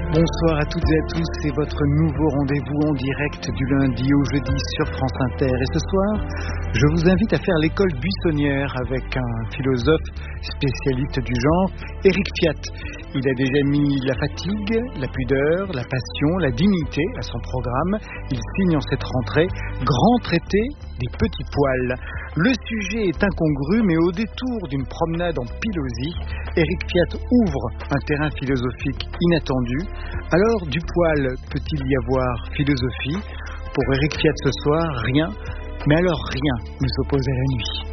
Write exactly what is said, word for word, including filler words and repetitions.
Bonsoir à toutes et à tous, c'est votre nouveau rendez-vous en direct du lundi au jeudi sur France Inter. Et ce soir, je vous invite à faire l'école buissonnière avec un philosophe spécialiste du genre, Éric Fiat. Il a déjà mis la fatigue, la pudeur, la passion, la dignité à son programme. Il signe en cette rentrée Grand traité des petits poils. Le sujet est incongru, mais au détour d'une promenade en Pilosie, Éric Fiat ouvre un terrain philosophique inattendu. Alors, du poil peut-il y avoir philosophie? Pour Éric Fiat ce soir, rien, mais alors rien ne s'oppose à la nuit.